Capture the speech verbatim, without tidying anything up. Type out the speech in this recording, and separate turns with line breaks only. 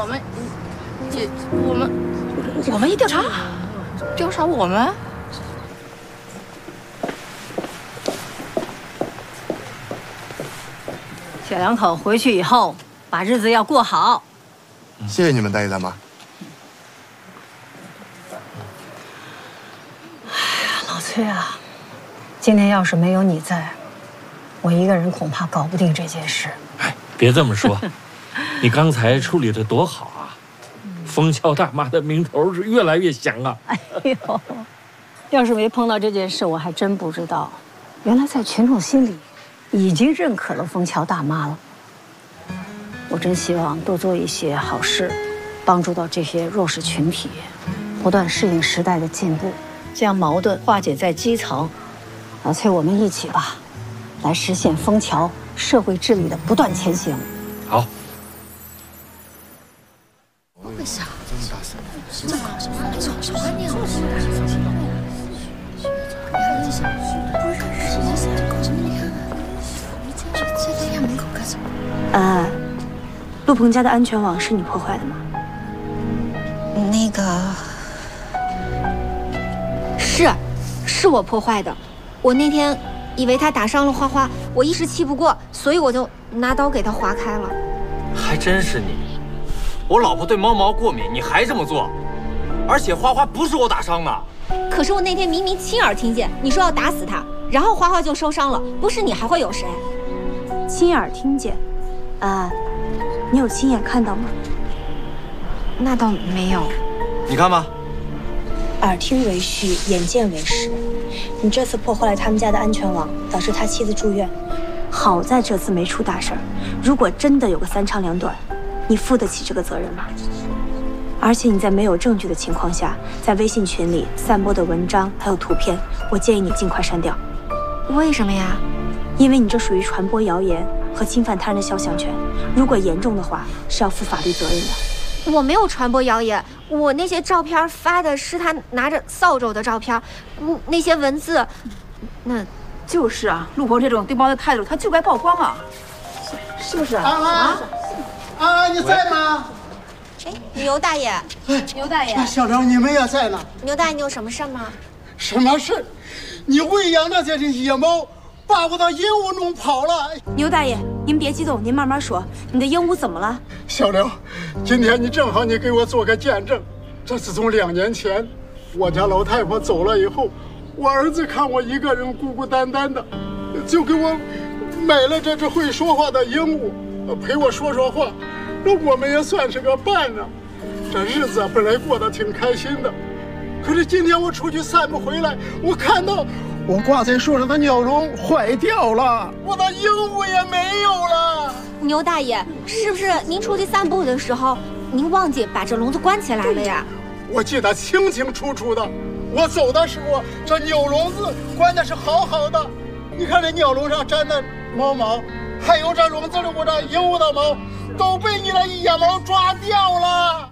我们也我们我们一调查，调查我们。
小两口回去以后，把日子要过好。
谢谢你们，大爷大妈。
哎呀，老崔啊，今天要是没有你在，我一个人恐怕搞不定这件事。
哎，别这么说，你刚才处理的多好啊！枫桥大妈的名头是越来越响啊！
哎呦，要是没碰到这件事，我还真不知道，原来在群众心里已经认可了枫桥大妈了。我真希望多做一些好事，帮助到这些弱势群体，不断适应时代的进步，将矛盾化解在基层。老崔，我们一起吧，来实现枫桥社会治理的不断前行。
好。
为啥？这么大声？
这搞什么？这什么念？不认识，搞什么念？你这在他家门口干什么？
呃，陆鹏家的安全网是你破坏的吗？
那个是，是我破坏的。我那天以为他打伤了花花，我一时气不过，所以我就拿刀给他划开了。
还真是你。我老婆对猫毛过敏，你还这么做，而且花花不是我打伤的。
可是我那天明明亲耳听见你说要打死他，然后花花就受伤了，不是你还会有谁？
亲耳听见，啊、呃，你有亲眼看到吗？
那倒没有。
你看吧，
耳听为虚，眼见为实。你这次破坏了他们家的安全网，导致他妻子住院，好在这次没出大事儿。如果真的有个三长两短，你负得起这个责任吗？而且你在没有证据的情况下，在微信群里散播的文章还有图片，我建议你尽快删掉。
为什么呀？
因为你这属于传播谣言和侵犯他人的肖像权，如果严重的话，是要负法律责任的。
我没有传播谣言，我那些照片发的是他拿着扫帚的照片，嗯，那些文字，那
就是啊，陆鹏这种对猫的态度，他就该曝光啊，是不是？
安安，安安，你在吗？
哎，牛大爷，牛大爷，
小刘，你们也在呢。
牛大爷，你有什么事吗？
什么事？你喂养那些野猫，把我的鹦鹉弄跑了。
牛大爷，您别激动，您慢慢说。你的鹦鹉怎么了？
小刘，今天你正好你给我做个见证。这是从两年前我家老太婆走了以后，我儿子看我一个人孤孤单单的，就给我买了这只会说话的鹦鹉，陪我说说话。那我们也算是个伴啊。这日子本来过得挺开心的，可是今天我出去散步回来，我看到我挂在树上的鸟笼坏掉了，我的鹦鹉也没有了。
牛大爷，是不是您出去散步的时候，您忘记把这笼子关起来了呀？
我记得清清楚楚的，我走的时候，这鸟笼子关的是好好的。你看这鸟笼上粘的猫毛，还有这笼子里我这鹦鹉的毛，都被你的野猫抓掉了。